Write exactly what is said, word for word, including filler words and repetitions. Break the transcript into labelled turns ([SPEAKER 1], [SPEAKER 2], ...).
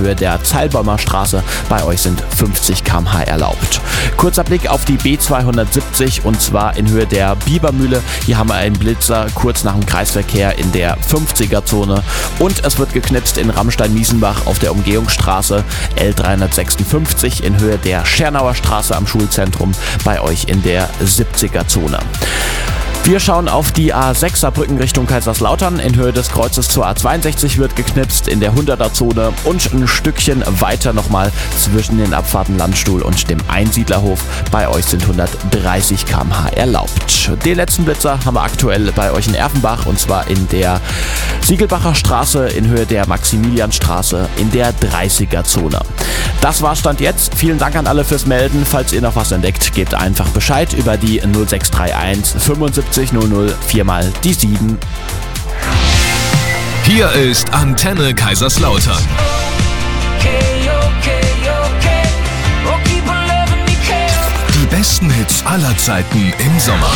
[SPEAKER 1] Höhe der Zeilbäumer Straße. Bei euch sind fünfzig Kilometer pro Stunde erlaubt. Kurzer Blick auf die B zweihundertsiebzig und zwar in Höhe der Bibermühle. Hier haben wir einen Blitzer kurz nach dem Kreisverkehr in der fünfziger Zone und es wird geknipst in Rammstein-Miesenbach auf der Umgehungsstraße L dreihundertsechsundfünfzig in Höhe der Schernauer Straße am Schulzentrum. Bei euch in der siebziger Zone. Wir schauen auf die A sechs Saarbrücken Richtung Kaiserslautern. In Höhe des Kreuzes zur A zweiundsechzig wird geknipst in der hunderter Zone und ein Stückchen weiter nochmal zwischen den Abfahrten Landstuhl und dem Einsiedlerhof. Bei euch sind hundertdreißig Kilometer pro Stunde erlaubt. Den letzten Blitzer haben wir aktuell bei euch in Erfenbach und zwar in der Siegelbacher Straße in Höhe der Maximilianstraße in der dreißiger Zone. Das war Stand jetzt. Vielen Dank an alle fürs Melden. Falls ihr noch was entdeckt, gebt einfach Bescheid über die null sechs drei eins fünfundsiebzig null null viermal die sieben.
[SPEAKER 2] Hier ist Antenne Kaiserslautern. Die besten Hits aller Zeiten im Sommer.